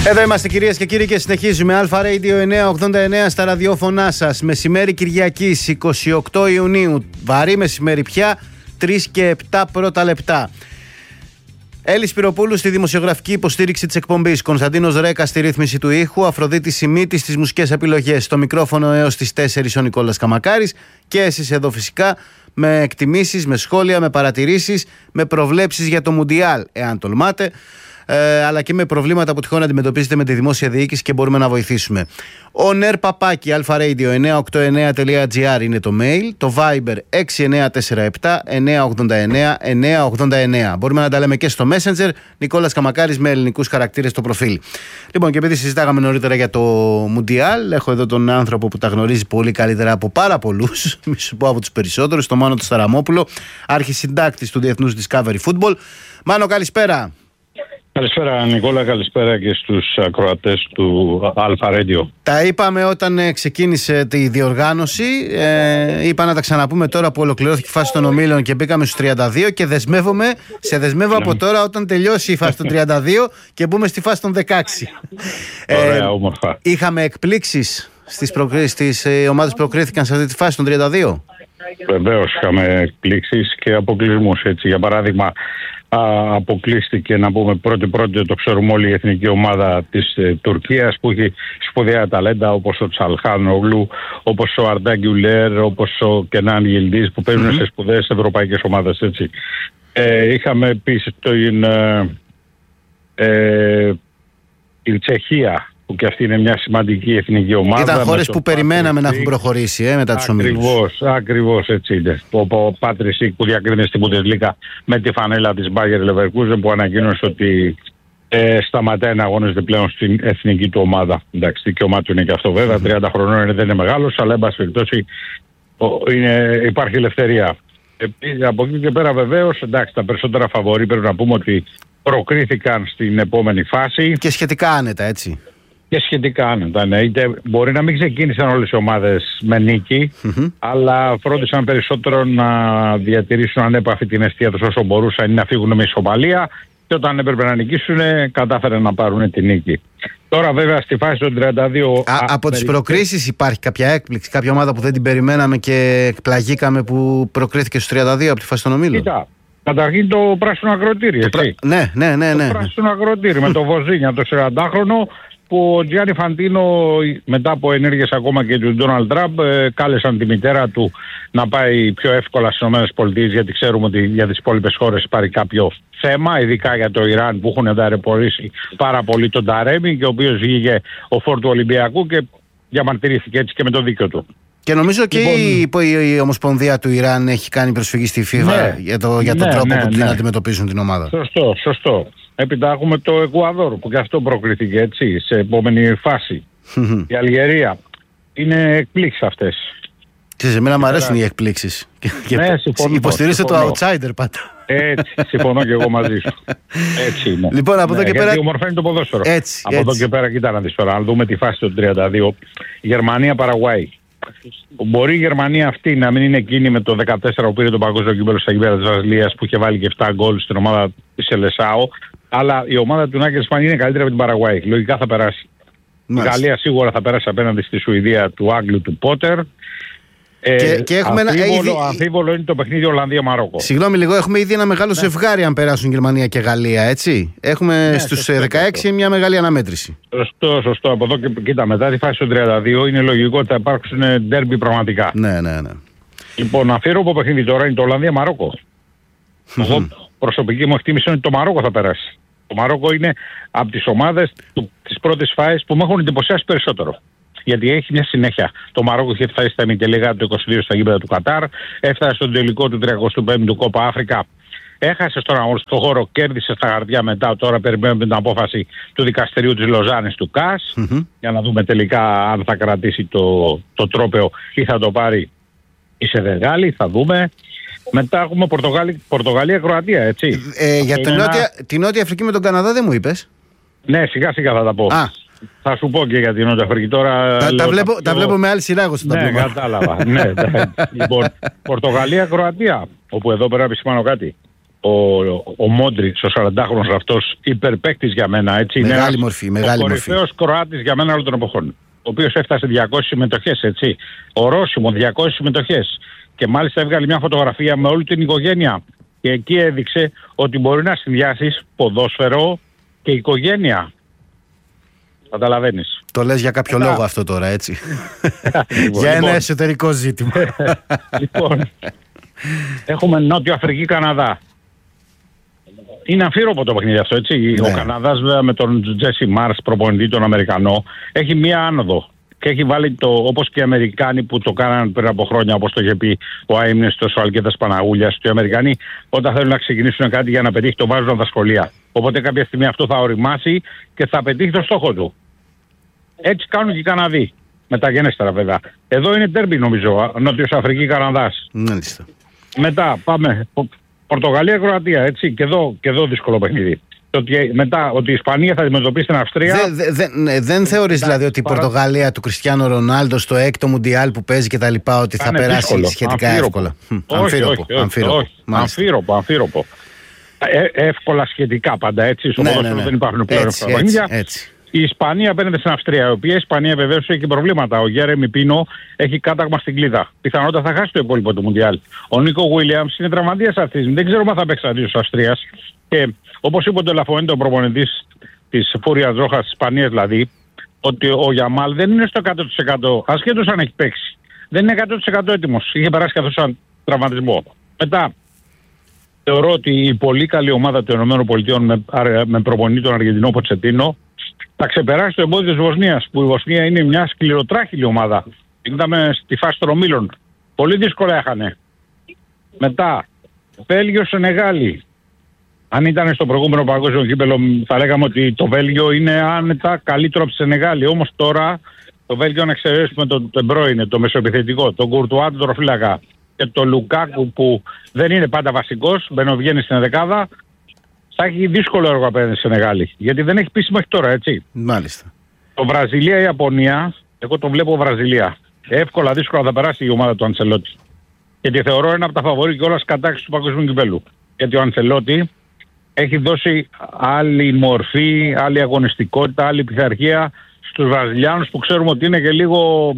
Εδώ είμαστε κυρίες και κύριοι και συνεχίζουμε. Αλφα Radio 989 στα ραδιόφωνά σας. Μεσημέρι Κυριακής 28 Ιουνίου. Βαρύ μεσημέρι πια, 3 και 7 πρώτα λεπτά. Έλλης Σπυροπούλου στη δημοσιογραφική υποστήριξη της εκπομπής. Κωνσταντίνος Ρέκα στη ρύθμιση του ήχου. Αφροδίτη Σιμίτη στις μουσικές επιλογές. Στο μικρόφωνο έως τις 4 ο Νικόλας Καμακάρης. Και εσείς εδώ φυσικά με εκτιμήσεις, με σχόλια, με παρατηρήσεις, με προβλέψεις για το Μουντιάλ, εάν τολμάτε. Αλλά και με προβλήματα που τυχόν αντιμετωπίζετε με τη δημόσια διοίκηση και μπορούμε να βοηθήσουμε. Ο ΝΕΡ-Παπάκι alfaradio989.gr είναι το mail. Το Viber 6947-989-989. Μπορούμε να τα λέμε και στο Messenger. Νικόλας Καμακάρης με ελληνικούς χαρακτήρες στο προφίλ. Λοιπόν, και επειδή συζητάγαμε νωρίτερα για το Μουντιάλ, έχω εδώ τον άνθρωπο που τα γνωρίζει πολύ καλύτερα από πάρα πολλούς, μη σου πω από τους περισσότερους, τον Μάνο Σταραμόπουλο, αρχισυντάκτης του Διεθνούς Discovery Football. Μάνο, καλησπέρα. Καλησπέρα Νικόλα, καλησπέρα και στους ακροατές του Αλφα Radio. Τα είπαμε όταν ξεκίνησε τη διοργάνωση, είπα να τα ξαναπούμε τώρα που ολοκληρώθηκε η φάση των ομίλων και μπήκαμε στους 32 και δεσμεύω από τώρα όταν τελειώσει η φάση των 32 και μπούμε στη φάση των 16. Ωραία, όμορφα. Είχαμε εκπλήξεις στις ομάδες που προκρίθηκαν σε αυτή τη φάση των 32. Βεβαίως είχαμε εκπλήξεις και αποκλεισμούς. Έτσι, για παράδειγμα, αποκλείστηκε, να πούμε πρώτη, το ξέρουμε όλοι, η εθνική ομάδα της Τουρκίας που έχει σπουδαία ταλέντα όπως ο Τσαλχάνογλου, όπως ο Αρντά Γκιουλέρ, όπως ο Κενάν Γιλντής που παίζουν σε σπουδαίες ευρωπαϊκές ομάδες. Έτσι. Είχαμε επίσης την Τσεχία, που και αυτή είναι μια σημαντική εθνική ομάδα. Ήταν χώρες που περιμέναμε να έχουν προχωρήσει μετά τους ομίλους. Ακριβώς έτσι είναι. Ο Πάτρισικ που διακρίνεται στην Bundesliga με τη φανέλα της Bayer Leverkusen που ανακοίνωσε ότι σταματάει να αγωνίζεται πλέον στην εθνική του ομάδα. Εντάξει, δικαίωμά του είναι και αυτό βέβαια. 30 χρονών δεν είναι μεγάλος, αλλά εν πάση περιπτώσει υπάρχει ελευθερία. Από εκεί και πέρα βεβαίως, εντάξει, τα περισσότερα φαβορί πρέπει να πούμε ότι προκρίθηκαν στην επόμενη φάση. Και σχετικά άνετα, έτσι. Και σχετικά άνετα, ναι. Μπορεί να μην ξεκίνησαν όλες οι ομάδες με νίκη, αλλά φρόντισαν περισσότερο να διατηρήσουν ανέπαφη την αιστεία τους όσο μπορούσαν ή να φύγουν με ισοπαλία και όταν έπρεπε να νικήσουν κατάφεραν να πάρουν τη νίκη. Τώρα βέβαια στη φάση των 32... από τις προκρίσεις υπάρχει κάποια έκπληξη, κάποια ομάδα που δεν την περιμέναμε και εκπλαγήκαμε που προκρίθηκε στους 32 από τη φάση των ομίλων? Κοίτα, καταρχήν το πράσινο αγροτήρι. Ναι. Το πράσινο αγροτήρι με το Βοζίνια, το 40χρονο, που ο Τζιάννι Φαντίνο μετά από ενέργειες ακόμα και του Ντόναλντ Τραμπ κάλεσαν τη μητέρα του να πάει πιο εύκολα στις ΗΠΑ, γιατί ξέρουμε ότι για τις υπόλοιπες χώρες υπάρχει κάποιο θέμα, ειδικά για το Ιράν που έχουν ταραιπωρήσει πάρα πολύ τον Ταρέμι και ο οποίος βγήκε ο φόρ του Ολυμπιακού και διαμαρτυρήθηκε έτσι και με το δίκιο του. Και νομίζω και η Ομοσπονδία του Ιράν έχει κάνει προσφυγή στη FIFA για τον τρόπο που την αντιμετωπίζουν την ομάδα. Σωστό. Έπειτα έχουμε το Εκουαδόρ που και αυτό προκρίθηκε έτσι σε επόμενη φάση. Η Αλγερία. Είναι εκπλήξεις αυτές. Εμένα μου αρέσουν οι εκπλήξεις. Υποστηρίζετε το outsider πάντα. Έτσι, συμφωνώ και εγώ μαζί σου. Έτσι είναι. Λοιπόν, από εδώ και πέρα. Γιατί ομορφαίνει το ποδόσφαιρο. Από εδώ και πέρα, κοίτα να δεις τώρα. Αν δούμε τη φάση των 32, Γερμανία-Παραγουάη. Μπορεί η Γερμανία αυτή να μην είναι εκείνη με το 14 που πήρε το παγκόσμιο κύπελλο στα γήπεδα της Βραζιλίας που είχε βάλει και 7 γκολ στην ομάδα της Ελεσάο. Αλλά η ομάδα του Νάγκελσμαν είναι καλύτερη από την Παραγουάη. Λογικά θα περάσει. Η Γαλλία σίγουρα θα περάσει απέναντι στη Σουηδία του Άγγλου του Πότερ. Και έχουμε αμφίβολο είναι το παιχνίδι Ολλανδία-Μαρόκο. Συγγνώμη λίγο, έχουμε ήδη ένα μεγάλο ζευγάρι αν περάσουν Γερμανία και Γαλλία, έτσι. Έχουμε στους 16 μια μεγάλη αναμέτρηση. Σωστό. Από εδώ και κοίτα, μετά τη φάση των 32 είναι λογικό ότι θα υπάρξουν ντέρμπι πραγματικά. Ναι. Λοιπόν, αφιέρωμο παιχνίδι τώρα είναι το Ολλανδία-Μαρόκο. Εγώ προσωπική μου εκτίμηση είναι ότι το Μαρόκο θα περάσει. Το Μαρόκο είναι από τις ομάδες της πρώτης φάσης που με έχουν εντυπωσιάσει περισσότερο. Γιατί έχει μια συνέχεια. Το Μαρόκο είχε φτάσει στα ημιτελικά του 22 στα γήπεδα του Κατάρ, έφτασε στον τελικό του 35ου Κόπα Αφρικα. Έχασε στον αγωνιστικό χώρο, κέρδισε στα χαρτιά μετά. Τώρα περιμένουμε την απόφαση του δικαστηρίου της Λοζάνης του ΚΑΣ για να δούμε τελικά αν θα κρατήσει το τρόπαιο ή θα το πάρει η Σενεγάλη. Θα δούμε. Μετά έχουμε Πορτογαλία-Κροατία, έτσι. Για την Νότια Αφρική με τον Καναδά δεν μου είπες? Ναι, σιγά σιγά θα τα πω. Θα σου πω και για την Νότια Αφρική τώρα. Τα βλέπω με άλλη σειρά εγώ στο ταμπλό. Ναι, κατάλαβα. Λοιπόν, Πορτογαλία-Κροατία, όπου εδώ πέρα επισημάνω κάτι. ο Μόντριτς, ο 40χρονος αυτός, υπερπαίκτης για μένα. Έτσι, μεγάλη είναι μορφή, μεγάλη ο μορφή. κορυφαίος Κροάτης για μένα όλων των εποχών. Ο οποίος έφτασε 200 συμμετοχές, έτσι. Ο Ρώσιμο, 200 συμμετοχές. Και μάλιστα έβγαλε μια φωτογραφία με όλη την οικογένεια. Και εκεί έδειξε ότι μπορεί να συνδυάσεις ποδόσφαιρο και οικογένεια. Καταλαβαίνεις. Το λες για κάποιο λόγο αυτό τώρα, έτσι. Για ένα εσωτερικό ζήτημα. Λοιπόν, έχουμε Νότιο Αφρική, Καναδά. Είναι αμφίροπο το παιχνίδι αυτό, έτσι. Ναι. Ο Καναδάς βέβαια με τον Τζέσι Μάρς, προπονητή τον Αμερικανό, έχει μία άνοδο. Και έχει βάλει όπως και οι Αμερικάνοι που το κάναν πριν από χρόνια, όπως το είχε πει ο Αείμνηστος, ο Αλκέτας Παναγούλιας. Και οι Αμερικανοί, όταν θέλουν να ξεκινήσουν κάτι για να πετύχει, το βάζουν από τα σχολεία. Οπότε κάποια στιγμή αυτό θα οριμάσει και θα πετύχει το στόχο του. Έτσι κάνουν και οι Καναδοί. Μεταγενέστερα βέβαια. Εδώ είναι τέρμπι νομίζω. Νότιος Αφρική, Καναδάς. Μάλιστα. Μετά πάμε. Πορτογαλία, Κροατία. Έτσι. Και εδώ δύσκολο παιχνίδι. Μετά ότι η Ισπανία θα αντιμετωπίσει την Αυστρία. Δεν θεωρείς δηλαδή ότι η Πορτογαλία του Κριστιάνο Ρονάλντο στο 6ο Μουντιάλ που παίζει και τα λοιπά ότι θα περάσει δύσκολο, σχετικά εύκολα? Αμφίροπο. Εύκολα σχετικά πάντα, έτσι. Στο ποδόσφαιρο δεν υπάρχουν πλέον παιχνίδια. Η Ισπανία απέναντι στην Αυστρία, η οποία η Ισπανία βεβαίως έχει και προβλήματα. Ο Γέρεμι Πίνο έχει κάταγμα στην κλίδα. Πιθανότατα θα χάσει το υπόλοιπο του Μουντιάλ. Ο Νίκο Γουίλιαμς είναι τραυματίας αυτή. Δεν ξέρω αν θα παίξει αντί της Αυστρίας. Και όπως είπε ο Ντελαφουέντε, ο προπονητής της Φούρια Ρόχας της Ισπανίας δηλαδή, ότι ο Γιαμάλ δεν είναι στο 100%, ασχέτως αν έχει παίξει. Δεν είναι 100% έτοιμος. Είχε περάσει καθώς σαν τραυματισμό. Μετά, θεωρώ ότι η πολύ καλή ομάδα των ΗΠΑ με προπονητή τον Αργεντινό Ποτσετίνο θα ξεπεράσει το εμπόδιο της Βοσνίας, που η Βοσνία είναι μια σκληροτράχηλη ομάδα. Είδαμε στη φάση των ομίλων. Πολύ δύσκολα έχανε. Μετά, Βέλγιο Σενεγάλη. Αν ήταν στο προηγούμενο παγκόσμιο κύπελλο, θα λέγαμε ότι το Βέλγιο είναι άνετα καλύτερο από τη Σενεγάλη. Όμως τώρα το Βέλγιο, να εξαιρέσουμε τον Τεμπρόινε, το μεσοεπιθετικό, τον Κουρτουά, τον τροφύλακα και τον Λουκάκου που δεν είναι πάντα βασικός, μπαινοβγαίνει στην δεκάδα, θα έχει δύσκολο έργο απέναντι στη Σενεγάλη. Γιατί δεν έχει πείσει μέχρι τώρα, έτσι. Μάλιστα. Το Βραζιλία-Ιαπωνία, εγώ το βλέπω Βραζιλία. Εύκολα, δύσκολα θα περάσει η ομάδα του Αντσελότη. Γιατί θεωρώ ένα από τα φαβορί και όλα κατάξυση του παγκοσμίου κυπέλλου. Γιατί ο Αντσελότη έχει δώσει άλλη μορφή, άλλη αγωνιστικότητα, άλλη πειθαρχία στους Βραζιλιάνους που ξέρουμε ότι είναι και λίγο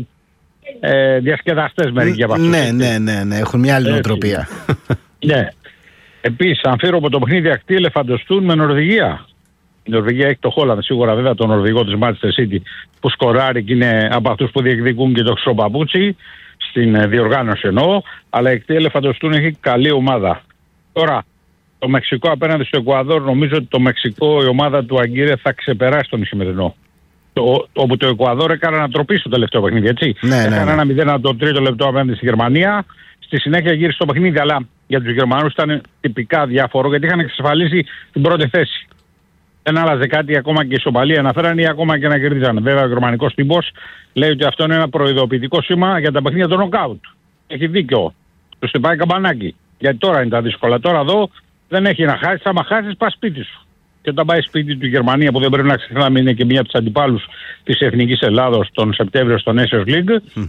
διασκεδαστές μερικοί από αυτούς. Ναι, έχουν μια άλλη νοοτροπία. Ναι. Επίσης, αμφίροπο το παιχνίδι ακτή ελεφαντοστούν με Νορβηγία. Η Νορβηγία έχει το Χόλαντ σίγουρα, βέβαια, τον Νορβηγό της Manchester City που σκοράρει και είναι από αυτούς που διεκδικούν και το χρυσοπαπούτσι, στην διοργάνωση εννοώ, αλλά η ακτή ελεφαντοστούν έχει καλή ομάδα. Τώρα, το Μεξικό απέναντι στο Εκουαδόρ, νομίζω ότι το Μεξικό, η ομάδα του Αγκύρε, θα ξεπεράσει τον Ισημερινό. Όπου το Εκουαδόρ έκανε ανατροπή στο τελευταίο παιχνίδι, έτσι. Έκανε ένα 0 το τρίτο λεπτό απέναντι στη Γερμανία. Στη συνέχεια γύρισε το παιχνίδι, αλλά για τους Γερμανούς ήταν τυπικά διάφορο γιατί είχαν εξασφαλίσει την πρώτη θέση. Δεν άλλαζε κάτι, ακόμα και η ισοπαλία να φέρανε ή ακόμα και να κερδίζανε. Βέβαια, ο γερμανικός τύπος λέει ότι αυτό είναι ένα προειδοποιητικό σήμα για τα παιχνίδια των νοκάουτ. Έχει δίκιο. Του χτυπάει καμπανάκι. Γιατί τώρα είναι τα δύσκολα. Τώρα εδώ δεν έχει να χάσει. Άμα χάσει, πα σπίτι σου. Και όταν πάει σπίτι του Γερμανία, που δεν πρέπει να ξεχνάμε είναι και μία από του αντιπάλους της Εθνικής Ελλάδος τον Σεπτέμβριο στο Nations League.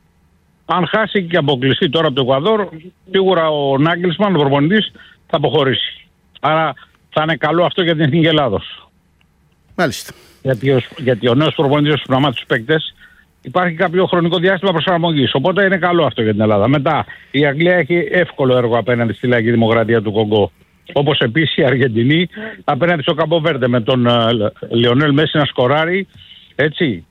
Αν χάσει και αποκλειστεί τώρα από το Εκουαδόρ, σίγουρα ο Νάγκελσμαν, ο προπονητής, θα αποχωρήσει. Άρα θα είναι καλό αυτό για την Εθνική Ελλάδος. Μάλιστα. Γιατί ο νέος προπονητής που να μάθει τους παίκτες, υπάρχει κάποιο χρονικό διάστημα προσαρμογής. Οπότε είναι καλό αυτό για την Ελλάδα. Μετά η Αγγλία έχει εύκολο έργο απέναντι στη Λαϊκή Δημοκρατία του Κονγκό. Όπως επίσης η Αργεντινή απέναντι στο Καμπό Βέρντε με τον Λιονέλ Μέση να σκοράρει. Έτσι.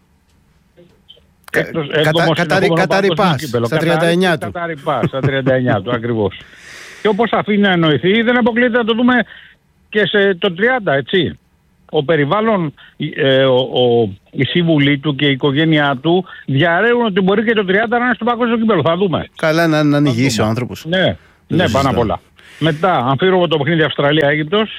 Καταρρυπάς στα 39 του. Καταρρυπάς στα 39 του ακριβώς. Και όπως αφήνει να εννοηθεί, δεν αποκλείεται να το δούμε και σε το 30, έτσι. Ο περιβάλλον, η σύμβουλή του και η οικογένειά του διαρρέουν ότι μπορεί και το 30 να είναι στο παγκόσμιο κύπελλο. Θα δούμε. Καλά να ανοιγήσει ο άνθρωπος. Ναι, πάνω απ' όλα. Μετά, αμφίροπο το παιχνίδι Αυστραλία-Αίγυπτος.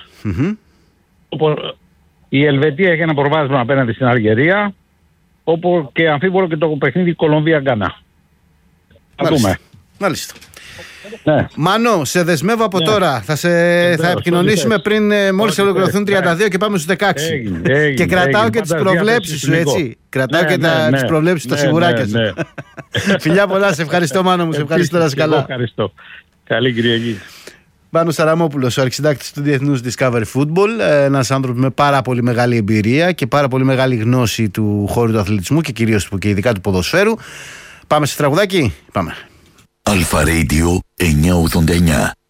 Η Ελβετία έχει ένα προβάδισμα απέναντι στην Αλγερία. Όπου και αμφίβολο και το παιχνίδι Κολομβία-Γκάνα. Θα δούμε. Μάλιστα. Ναι. Μάνο, σε δεσμεύω από τώρα. Θα επικοινωνήσουμε πριν μόλις ολοκληρωθούν 32 και πάμε στους 16. Και κρατάω και τις προβλέψεις σου, έτσι. Κρατάω και τις προβλέψεις σου, τα σιγουράκια σου. Φιλιά πολλά, σε ευχαριστώ Μάνο μου, σε ευχαριστώ να είσαι καλά. Ευχαριστώ. Καλή Κυριακή. Πάνος Σαραμόπουλος, ο αρχισυντάκτης του Διεθνούς Discovery Football. Ένας άνθρωπος με πάρα πολύ μεγάλη εμπειρία και πάρα πολύ μεγάλη γνώση του χώρου του αθλητισμού και κυρίως και ειδικά του ποδοσφαίρου. Πάμε σε τραγουδάκι. Πάμε. Αλφα Radio 989.